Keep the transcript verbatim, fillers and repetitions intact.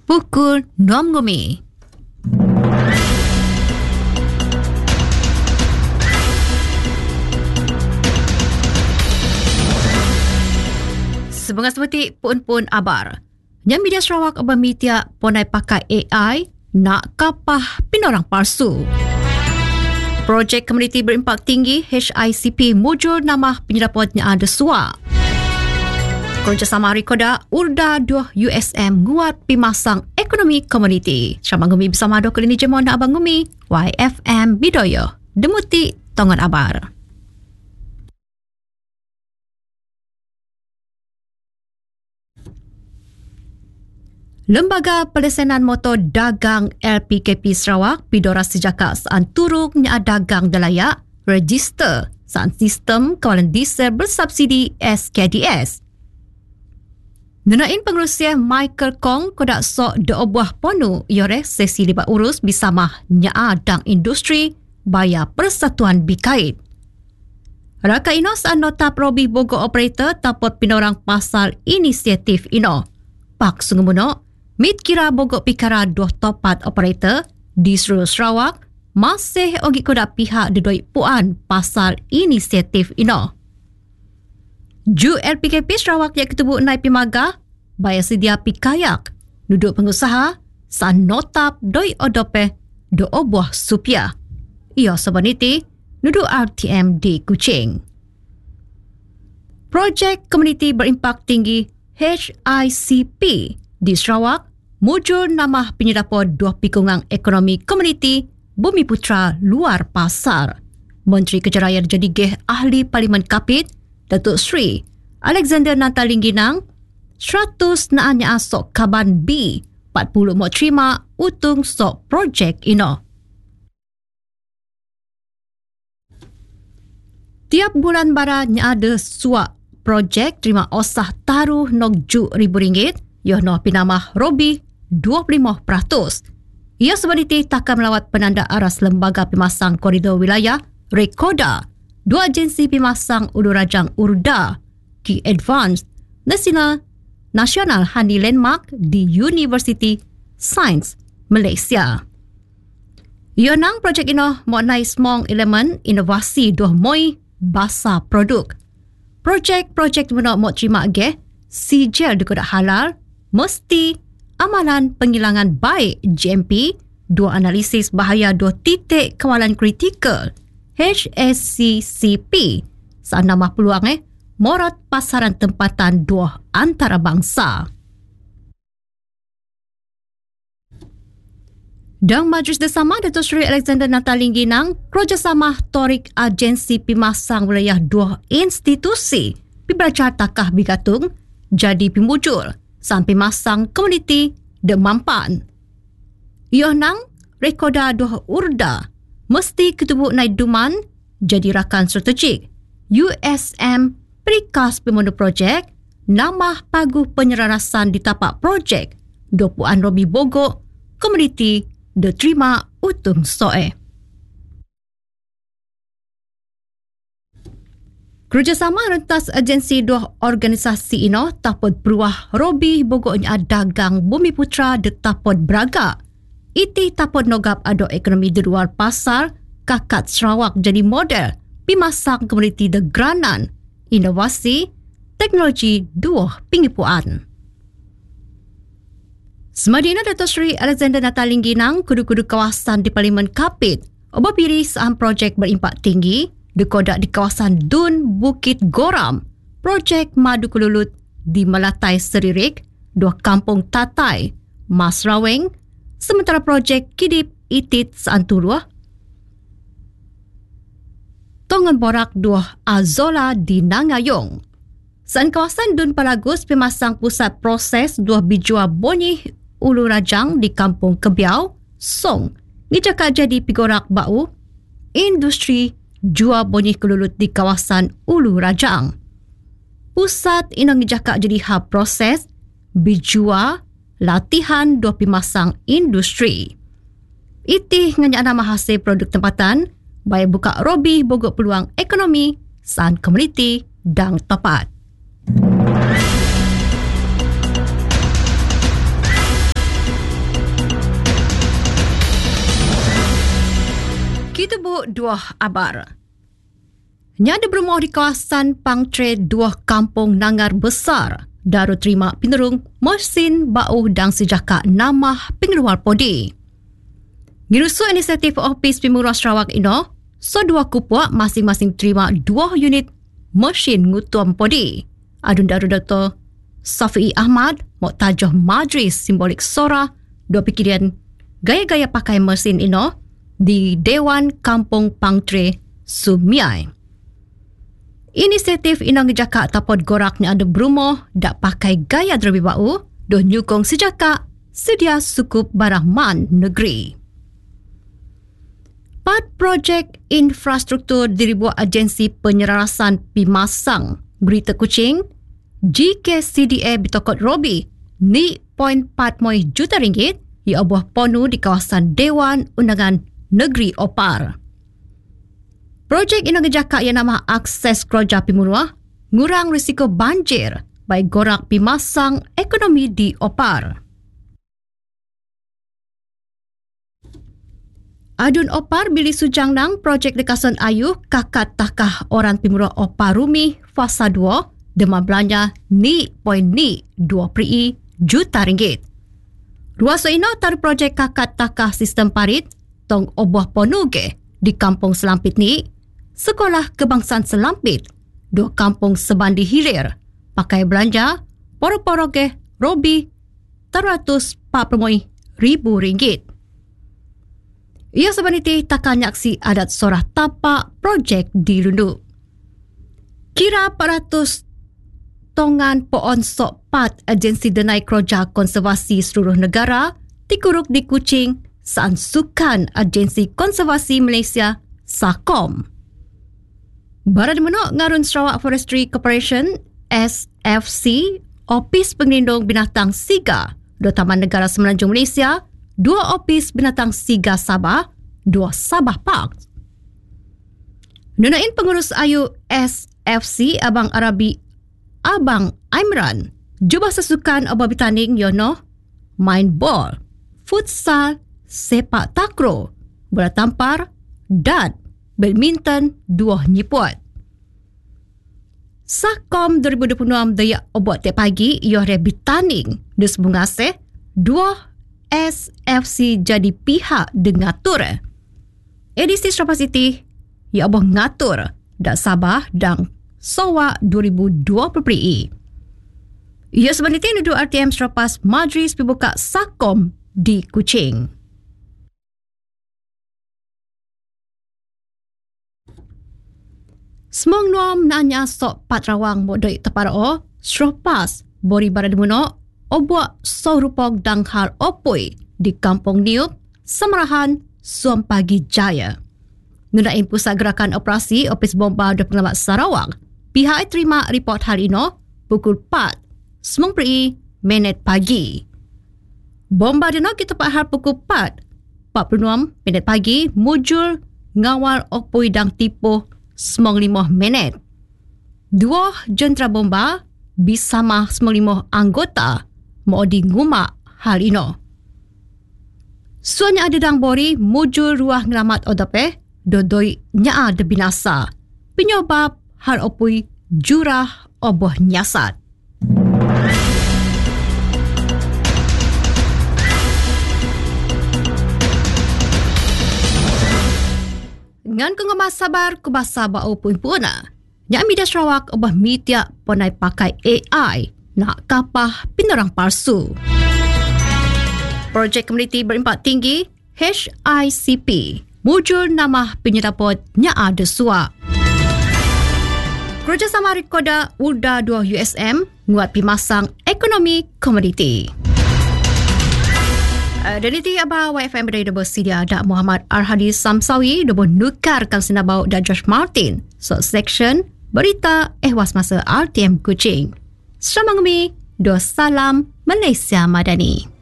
Pukul Nom Ngumi. Sebengas seperti pun-pun abar. Yang media Sarawak bermitia ponai pakai A I nak kapah pinorang palsu. Projek Komuniti Berimpak Tinggi H I C P mujur nama penyerapannya ada suar. Kerjasama Rikoda Urda dua U S M nguat pimasang ekonomi komuniti. Syamang Ngumi bersama Dr. Lini Jemon dan Abang Ngumi Y F M Bidoyo. Demuti Tongan Abar. Lembaga Pelesenan Motor Dagang L P K P Sarawak pidora sejak saan turungnya dagang dalayak register saan sistem kawalan diesel bersubsidi S K D S. Nenain pengerusi Michael Kong kodak sok deobuah ponu iore sesi libat urus bersama nyaa dang industri baya Persatuan Bikait. Raka ino saan nota probi bogo operator tapot pinorang pasal inisiatif ino. Pak Sungumunok mit kira bogok pikara dua topat operator di seluruh Sarawak masih ogi kodak pihak dedoi puan pasal inisiatif ino. Ju L P K P Sarawak yang ketubuh naik pimaga bayar sedia pikayak duduk pengusaha saan notap doi odope do obuah supia. Ia sebaniti duduk R T M di Kuching. Projek Komuniti Berimpak Tinggi H I C P di Sarawak mujur nama penyerapan dua pikungan ekonomi komuniti Bumiputra luar pasar. Menteri Kejayaan jadi geh ahli Parlimen Kapit Datuk Sri Alexander Natalingginang seratus naanya sok kaban B empat puluh mau terima utung sok projek ino. Tiap bulan baranya ada suak projek terima osah taruh nogju ribu ringgit yohno pinamah Robi dua puluh lima peratus. Ia sebenarnya takkan melawat penanda aras lembaga pemasang koridor wilayah Rikoda, dua agensi pemasang Ulurajang Urda, Key Advanced, National National Honey Landmark di University Sains Malaysia. Ia nang projek ini mengenai semong elemen inovasi dua moi basa produk. Projek-projek menok mau terima ge sijil dekodak halal mesti amalan penghilangan baik G M P, dua analisis bahaya dua titik kawalan kritikal H S C C P saat nama peluang eh morot pasaran tempatan dua antarabangsa. Dan Majlis Bersama Datuk Seri Alexander Natalingginang kerjasama Torik Agensi Pemasang Wilayah dua institusi pibelajar takah bigatung jadi pemujur sampai masang komuniti demampan. Ia nang Rekoda dua Urda mesti ketubuk naik duman jadi rakan strategik U S M Perikas Pemono Projek nama pagu penyelarasan di tapak projek dua puan Robi Bogok komuniti diterima utung soe. Kerjasama rentas agensi dua organisasi ino tapot beruah Robi Bogoknya dagang Bumiputra de tapot Braga. Iti tapot nogap ado ekonomi di luar pasar kakat Sarawak jadi model pimasang komuniti de Granan, inovasi, teknologi dua pingipuan. Semadina Datuk Seri Alexander Natalingginang kudu-kudu kawasan di Parlimen Kapit obapiri saham projek berimpak tinggi dekodak di kawasan Dun Bukit Goram, projek Madu Kululut di Melatai Seririk, dua kampung Tatai, Mas Raweng, sementara projek Kidip Itit Seanturuah, Tongan Borak dua Azola di Nangayong. Saan kawasan Dun Palagus pemasang pusat proses dua bijua bonih Ulu Rajang di Kampung Kebiau, Song, ngijaka jadi pigorak bau, industri jua bonih kelulut di kawasan Ulu Rajang. Pusat ino ngijaka jadi hub proses, bijua, latihan dua pemasang industri. Itih nganya nama hasil produk tempatan, baik buka Robi bogok peluang ekonomi, san komuniti dan tepat. Ditebuk dua abar. Nyada berumur di kawasan Pangtre dua kampung Nangar Besar daru terima penerung mesin bau dan sejaka nama pengeluar podi. Ngirusu inisiatif Ofis Pemurah Sarawak ino, so dua kupua masing-masing terima dua unit mesin ngutuam podi. Adun daru Doktor Safi Ahmad muktajuh majlis simbolik sora dua pikiran gaya-gaya pakai mesin ino di Dewan Kampung Pangtre Sumiai. Inisiatif ino ngejaka tapod goraknya ada berumoh dak pakai gaya terlebih bau doh nyukong sejaka sedia sukup barang man negeri. Part projek infrastruktur diribuat agensi penyelarasan pimasang Berita Kuching G K C D A bitokot Robi ni poin empat juta ringgit ia buah ponu di kawasan Dewan Undangan Negeri Opar. Projek ini ngejaka yang nama akses keroja pimurua, ngurang risiko banjir baik gorak pimasang ekonomi di Opar. Adun Opar bili sujang nang projek dekasan ayu kakat takah orang pimurua Opar Rumi fasa dua demam belanja ni poin ni dua peri juta ringgit. Ruas ino tar projek kakat takah sistem parit tong obuah ponuge di Kampung Selampit ni, Sekolah Kebangsaan Selampit, dua kampung Sebandi Hilir, pakai belanja, poro-poro ke Robi, teratus empat puluh ribu ringgit. Ia sebenarnya takkan nyaksi adat sorah tapak projek di Lundu. Kira empat ratus tongan poon sok pat agensi denai keroja konservasi seluruh negara dikuruk di Kuching saan sukan agensi konservasi Malaysia SAKOM. Barad menok ngarun Sarawak Forestry Corporation S F C, Opis Pengelindung Binatang Siga, dua Taman Negara Semenanjung Malaysia, dua Opis Binatang Siga Sabah, dua Sabah Park. Nunain pengurus ayu S F C Abang Arabi Abang Imran, jubah sesukan abah bertanding yono, main ball, futsal, sepak takraw, bola tampar dan badminton dua nyiput. SAKOM dua ribu dua puluh enam daya obot tiap pagi ia bertanding di sebungase dua S F C jadi pihak dengatur. Edisi Sarawak City ia obot ngatur dak Sabah dan Sarawak dua ribu dua puluh. Ia sebenarnya nudu R T M selepas majlis pembuka SAKOM di Kuching. Semong nuam nanya sok patrawang modoi teparo, selepas bori barad muno, obuak so rupok dang hal opoi di Kampung Niup, Samarahan, Suam Pagi Jaya. Nunain Pusat Gerakan Operasi Opis Bomba dan Pengelamat Sarawak, pihak terima report hari ino pukul empat, sembilan puluh minit pagi. Bomba dino kita tempat hal pukul empat, empat puluh enam minit pagi, mujul ngawal opoi dang tipu sembilan puluh lima minit. Dua jentera bomba bersama sembilan puluh lima anggota mau di ngumak hal ino. Suanya ada dang bori mujul ruah ngelamat odape, dodoi nyaa de binasa. Penyebab hal opui jurah oboh nyasat. Ngan kengemas sabar kubasa bau pun puna. Nyak media Sarawak obah media ponai pakai A I nak kapah penerang palsu. Projek Komuniti Berimpak Tinggi H I C P mujur nama penyerapot nyak ada suap. Kerjasama Rikoda U D A dua U S M nguat pimasang ekonomi komuniti. Dan itu abah Y F M dari Debo Sidia Dak Muhammad Arhadi Samsawi Debo nukarkan sinabau dan Josh Martin so section berita ehwas masa R T M Kuching. Selamat mengumi, doa salam Malaysia Madani.